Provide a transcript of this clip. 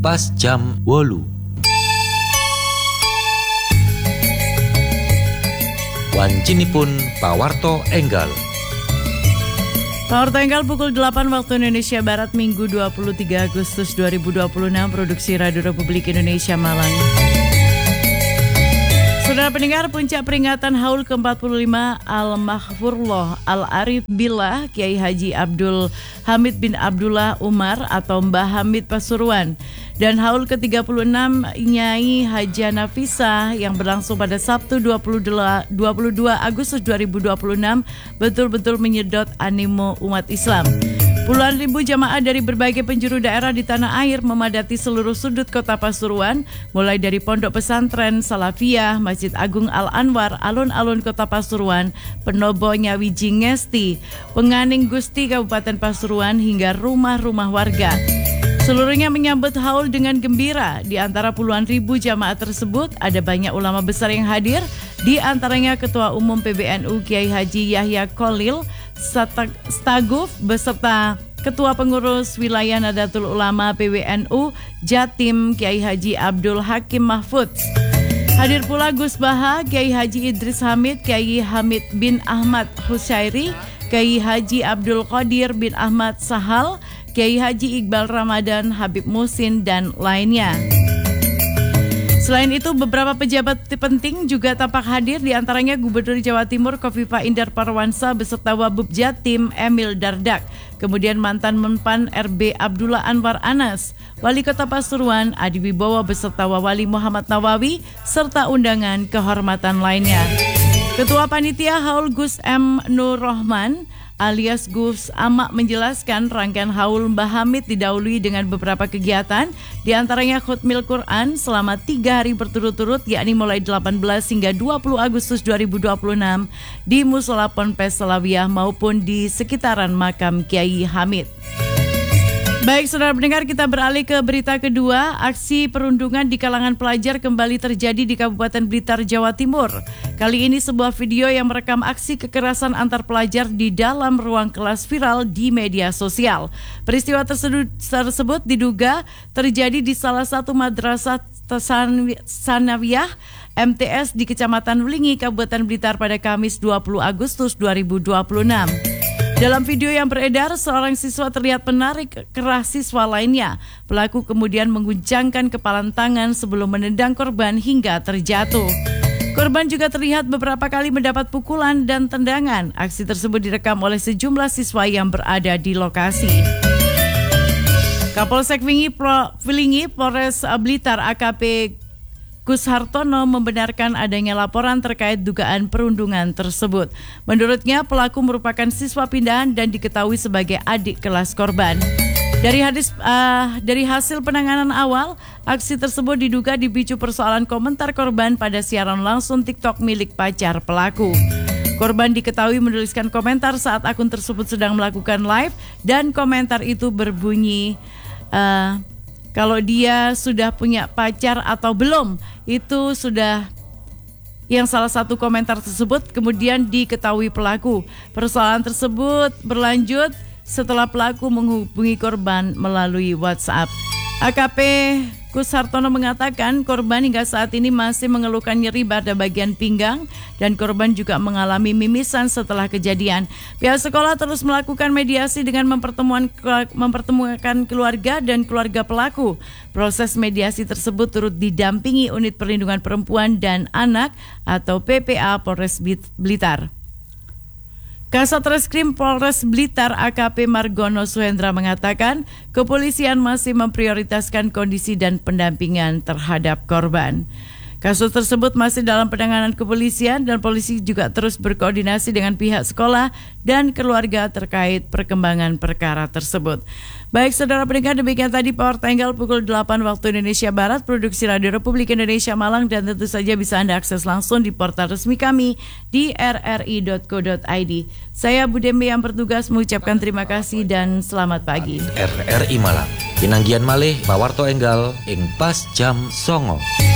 pas jam 8. Wancinipun pawarto enggal. Pawarto enggal pukul 8 waktu Indonesia Barat Minggu 23 Agustus 2026. Produksi Radio Republik Indonesia Malang. Saudara pendengar, puncak peringatan Haul ke-45 Al-Mahfurullah Al-Arif Billah Kiai Haji Abdul Hamid bin Abdullah Umar atau Mbah Hamid Pasuruan dan Haul ke-36 Nyai Haja Nafisah yang berlangsung pada Sabtu 22 Agustus 2026 betul-betul menyedot animo umat Islam. Puluhan ribu jamaah dari berbagai penjuru daerah di tanah air memadati seluruh sudut kota Pasuruan, mulai dari Pondok Pesantren Salafiyah, Masjid Agung Al-Anwar, alun-alun kota Pasuruan, Penobo Nyawiji Ngesti, Penganing Gusti Kabupaten Pasuruan hingga rumah-rumah warga. Seluruhnya menyambut haul dengan gembira. Di antara puluhan ribu jamaah tersebut ada banyak ulama besar yang hadir, di antaranya Ketua Umum PBNU Kiai Haji Yahya Kholil Staguf beserta Ketua Pengurus Wilayah Nadatul Ulama PBNU Jatim Kiai Haji Abdul Hakim Mahfud. Hadir pula Gus Baha, Kiai Haji Idris Hamid, Kiai Hamid bin Ahmad Husairi, Kiai Haji Abdul Qadir bin Ahmad Sahal, Kiai Haji Iqbal Ramadan, Habib Musin, dan lainnya. Selain itu, beberapa pejabat penting juga tampak hadir, di antaranya Gubernur Jawa Timur Khofifah Indar Parawansa beserta Wabub Jatim Emil Dardak, kemudian mantan Menpan RB Abdullah Anwar Anas, Wali Kota Pasuruan Adi Wibowo beserta Wali Muhammad Nawawi, serta undangan kehormatan lainnya. Ketua Panitia Haul Gus M. Nur Rahman alias Gus Amak menjelaskan rangkaian Haul Mbah Hamid didahului dengan beberapa kegiatan, di antaranya khutmil Quran selama 3 hari berturut-turut, yakni mulai 18 hingga 20 Agustus 2026 di Musola Ponpes Salawiyah maupun di sekitaran makam Kiai Hamid. Baik, saudara pendengar, kita beralih ke berita kedua. Aksi perundungan di kalangan pelajar kembali terjadi di Kabupaten Blitar, Jawa Timur. Kali ini sebuah video yang merekam aksi kekerasan antar pelajar di dalam ruang kelas viral di media sosial. Peristiwa tersebut diduga terjadi di salah satu madrasah Sanawiyah MTS di Kecamatan Wlingi, Kabupaten Blitar pada Kamis 20 Agustus 2026. Dalam video yang beredar, seorang siswa terlihat menarik kerah siswa lainnya. Pelaku kemudian mengguncangkan kepalan tangan sebelum menendang korban hingga terjatuh. Korban juga terlihat beberapa kali mendapat pukulan dan tendangan. Aksi tersebut direkam oleh sejumlah siswa yang berada di lokasi. Kapolsek Wlingi Polres Blitar AKP Gus Hartono membenarkan adanya laporan terkait dugaan perundungan tersebut. Menurutnya, pelaku merupakan siswa pindahan dan diketahui sebagai adik kelas korban. Dari hasil penanganan awal, aksi tersebut diduga dipicu persoalan komentar korban pada siaran langsung TikTok milik pacar pelaku. Korban diketahui menuliskan komentar saat akun tersebut sedang melakukan live, dan komentar itu berbunyi kalau dia sudah punya pacar atau belum. Itu sudah yang salah satu komentar tersebut kemudian diketahui pelaku. Persoalan tersebut berlanjut setelah pelaku menghubungi korban melalui WhatsApp. AKP Gus Hartono mengatakan korban hingga saat ini masih mengeluhkan nyeri pada bagian pinggang dan korban juga mengalami mimisan setelah kejadian. Pihak sekolah terus melakukan mediasi dengan mempertemukan keluarga dan keluarga pelaku. Proses mediasi tersebut turut didampingi Unit Perlindungan Perempuan dan Anak atau PPA Polres Blitar. Kasat Reskrim Polres Blitar AKP Margono Suhendra mengatakan kepolisian masih memprioritaskan kondisi dan pendampingan terhadap korban. Kasus tersebut masih dalam penanganan kepolisian dan polisi juga terus berkoordinasi dengan pihak sekolah dan keluarga terkait perkembangan perkara tersebut. Baik, saudara pendengar, demikian tadi Pawarto Enggal pukul 8 waktu Indonesia Barat, produksi Radio Republik Indonesia Malang, dan tentu saja bisa Anda akses langsung di portal resmi kami di rri.co.id. Saya Bu Dembe yang bertugas mengucapkan terima kasih dan selamat pagi. RRI Malang, pinanggian malih Pawarto Enggal ing pas jam 09.00.